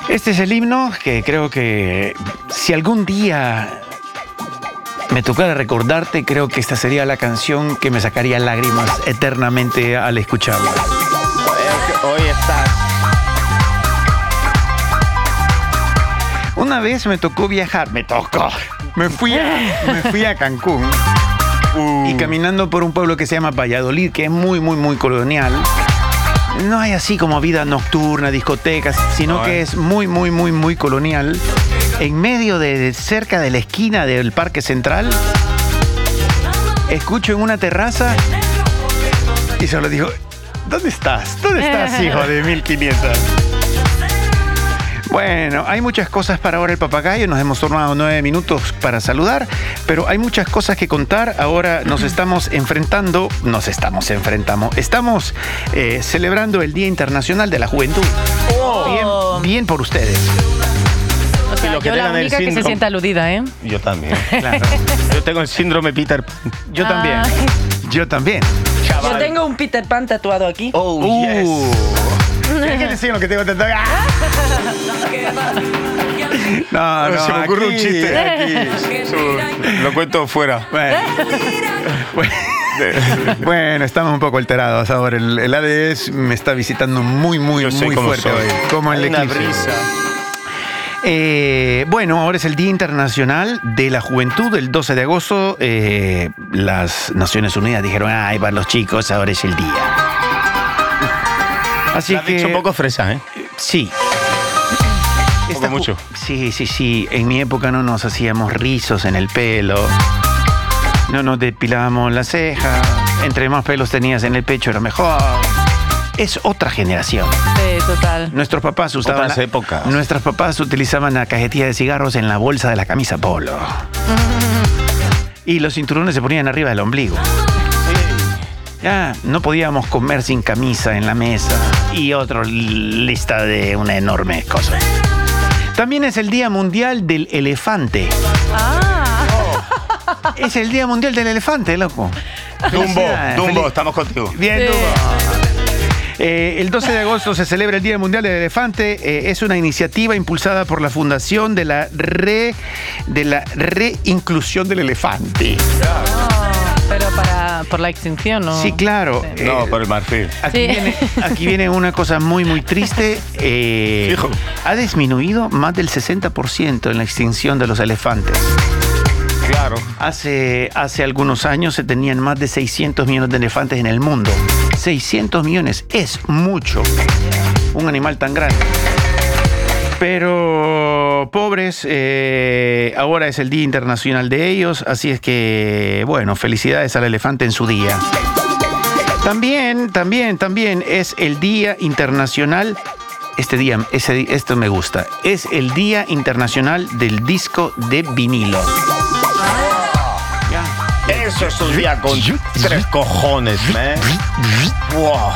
Este es el himno que creo que si algún día me tocara recordarte, creo que esta sería la canción que me sacaría lágrimas eternamente al escucharla. Hoy estás. Una vez me tocó viajar, me fui a Cancún y caminando por un pueblo que se llama Valladolid, que es muy, muy, muy colonial. No hay así como vida nocturna, discotecas, sino que es muy, muy, muy, muy colonial. En medio cerca de la esquina del Parque Central, escucho en una terraza y solo digo, ¿dónde estás? ¿Dónde estás, hijo de 1500? Bueno, hay muchas cosas para ahora el papagayo. Nos hemos tomado 9 minutos para saludar, pero hay muchas cosas que contar. Ahora estamos celebrando el Día Internacional de la Juventud. Bien por ustedes. O sea, yo la única que se sienta aludida, ¿eh? Yo también. Claro. Yo tengo el síndrome Peter Pan. Yo también. Yo también. Yo tengo un Peter Pan tatuado aquí. Yes. ¿Qué le enseño lo que tengo tatuado? No, se me ocurre un chiste. Aquí. Lo cuento fuera. Bueno, estamos un poco alterados ahora. El ADS me está visitando muy fuerte hoy. Como el eclipse. Bueno, ahora es el Día Internacional de la Juventud, el 12 de agosto. Las Naciones Unidas dijeron, ay, para los chicos, ahora es el día. Así que... dicho un poco fresa, ¿eh? Sí. Mucho. Sí. En mi época no nos hacíamos rizos en el pelo. No nos depilábamos las cejas. Entre más pelos tenías en el pecho era mejor. Es otra generación. Sí, total. Nuestros papás usaban otras épocas. Nuestros papás utilizaban la cajetilla de cigarros en la bolsa de la camisa polo. Y los cinturones se ponían arriba del ombligo. Ya no podíamos comer sin camisa en la mesa. Y otra lista de una enorme cosa. También es el Día Mundial del Elefante. Es el Día Mundial del Elefante, loco. Dumbo, estamos contigo. Bien, Dumbo. El 12 de agosto se celebra el Día Mundial del Elefante. Es una iniciativa impulsada por la Fundación de la Reinclusión del Elefante. Pero por la extinción, ¿no? Sí, claro. Sí. No, por el marfil. Aquí viene una cosa muy, muy triste. Ha disminuido más del 60% en la extinción de los elefantes. Claro. Hace algunos años se tenían más de 600 millones de elefantes en el mundo. 600 millones es mucho. Un animal tan grande. Pero pobres, ahora es el Día Internacional de ellos, así es que, bueno, felicidades al elefante en su día. También es el Día Internacional, esto me gusta, es el Día Internacional del Disco de Vinilo. Eso es un día con 3 cojones, man. Wow.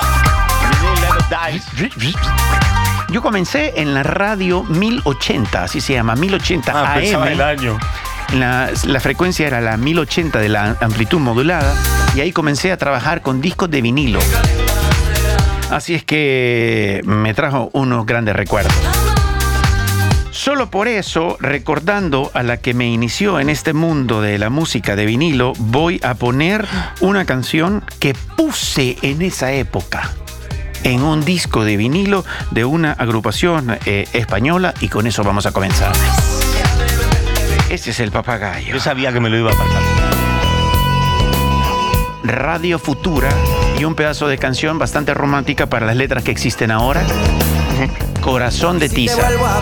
Yo comencé en la radio 1080, así se llama, 1080 AM. Pensaba el año. La frecuencia era la 1080 de la amplitud modulada y ahí comencé a trabajar con discos de vinilo. Así es que me trajo unos grandes recuerdos. Solo por eso, recordando a la que me inició en este mundo de la música de vinilo, voy a poner una canción que puse en esa época en un disco de vinilo de una agrupación española, y con eso vamos a comenzar. Este es el papagayo. Yo sabía que me lo iba a pasar. Radio Futura, y un pedazo de canción bastante romántica para las letras que existen ahora. Corazón de tiza. Si te vuelvo a